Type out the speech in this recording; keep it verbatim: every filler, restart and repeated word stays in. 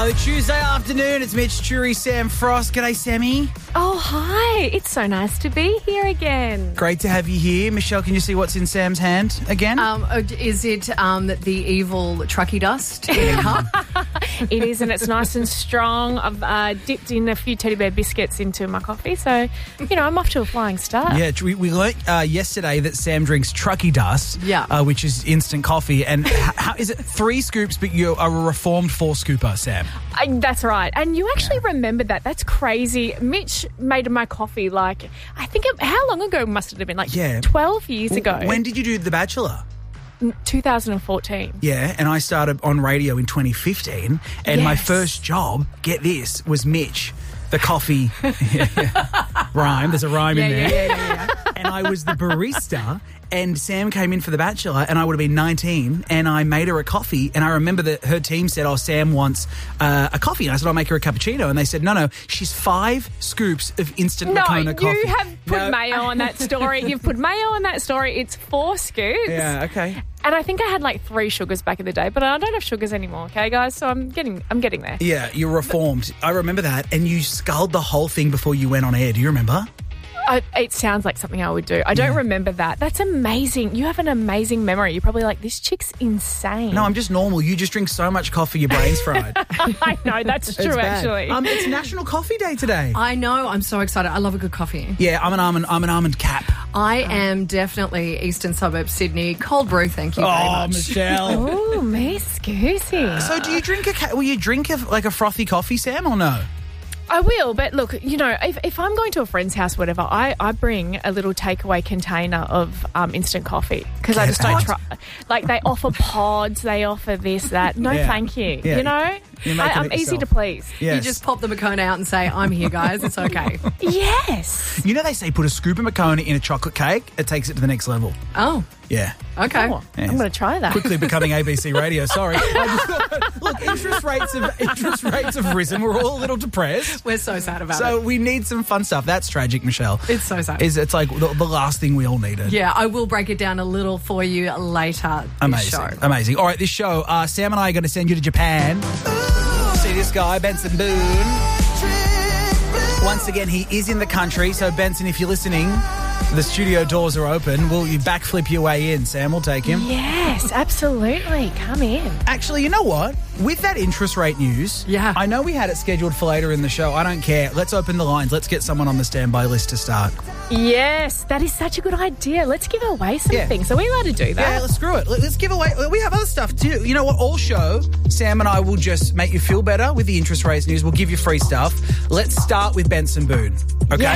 Hello, Tuesday afternoon. It's Mitch, Jury, Sam Frost. G'day, Sammy. Oh, hi. It's so nice to be here again. Great to have you here. Michelle, can you see what's in Sam's hand again? Um, is it um, the evil trucky dust in a cup? It is, and it's nice and strong. I've uh, dipped in a few teddy bear biscuits into my coffee, so, you know, I'm off to a flying start. Yeah, we, we learnt uh, yesterday that Sam drinks Truckee Dust, Yeah. uh, which is instant coffee. And how, how, is it three scoops, but you are a reformed four scooper, Sam? I, that's right. And you actually remembered that. That's crazy. Mitch made my coffee, like, I think, it, how long ago must it have been? Like Yeah. twelve years ago. When did you do The Bachelor? two thousand fourteen. Yeah, and I started on radio in twenty fifteen, and my Yes. first job, get this, was Mitch, the coffee rhyme. There's a rhyme in Yeah, there. yeah, yeah, yeah, yeah. And I was the barista, and Sam came in for The Bachelor, and I would have been nineteen, and I made her a coffee, and I remember that her team said, oh, Sam wants uh, a coffee, and I said, I'll make her a cappuccino, and they said, no, no, she's five scoops of instant No, Moccona coffee. you have put No. mayo on that story. You've put mayo on that story. It's four scoops. Yeah, okay. And I think I had like three sugars back in the day, but I don't have sugars anymore, okay, guys? So I'm getting I'm getting there. Yeah, you're reformed. I remember that, and you sculled the whole thing before you went on air. Do you remember? I, it sounds like something I would do. I don't Yeah. remember that. That's amazing. You have an amazing memory. You're probably like, this chick's insane. No, I'm just normal. You just drink so much coffee, your brain's fried. I know, that's It's true, bad. actually. Um, it's National Coffee Day today. I know. I'm so excited. I love a good coffee. Yeah, I'm an almond. I'm an almond cap. I am definitely Eastern Suburb Sydney. Cold brew, thank you very Oh, much. Michelle. Oh, me scusi. So, do you drink a? ca- Will you drink a, like a frothy coffee, Sam, or no? I will, but look, you know, if, if I'm going to a friend's house, whatever, I, I bring a little takeaway container of um, instant coffee because I Get just don't out. try. Like, they offer pods, they offer this, that. No, Yeah. thank you. Yeah. You know, You're making I, it I'm easy yourself. to please. Yes. You just pop the Moccona out and say, I'm here, guys. It's okay. Yes. You know they say put a scoop of Moccona in a chocolate cake. It takes it to the next level. Oh, Yeah. okay. Oh, Yes. I'm going to try that. Quickly becoming A B C Radio. Sorry. I just thought, look, interest rates have interest rates have risen. We're all a little depressed. We're so sad about So it. we need some fun stuff. That's tragic, Michelle. It's so sad. Is it's like the, the last thing we all needed. Yeah, I will break it down a little for you later this Amazing. show. Amazing. All right, this show, uh, Sam and I are going to send you to Japan. See this guy, Benson Boone. Once again, he is in the country. So, Benson, if you're listening, the studio doors are open. Will you backflip your way in, Sam? We'll take him. Yes, absolutely. Come in. Actually, you know what? With that interest rate news, Yeah. I know we had it scheduled for later in the show. I don't care. Let's open the lines. Let's get someone on the standby list to start. Yes, that is such a good idea. Let's give away some Yeah. things. Are we allowed to do Yeah, that? let's screw it. Let- Let's give away. We have other stuff too. You know what? All show, Sam and I will just make you feel better with the interest rates news. We'll give you free stuff. Let's start with Benson Boone. Okay.